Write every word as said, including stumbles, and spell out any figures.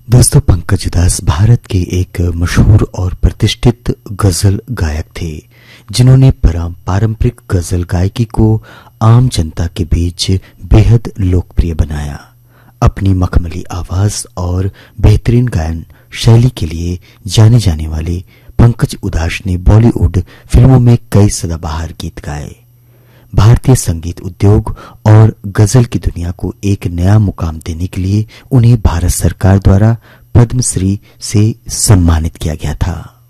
दोस्तों, पंकज उधास भारत के एक मशहूर और प्रतिष्ठित गजल गायक थे, जिन्होंने पारंपरिक गजल गायकी को आम जनता के बीच बेहद लोकप्रिय बनाया। अपनी मखमली आवाज और बेहतरीन गायन शैली के लिए जाने जाने वाले पंकज उधास ने बॉलीवुड फिल्मों में कई सदाबहार गीत गाए। भारतीय संगीत उद्योग और गजल की दुनिया को एक नया मुकाम देने के लिए उन्हें भारत सरकार द्वारा पद्मश्री से सम्मानित किया गया था।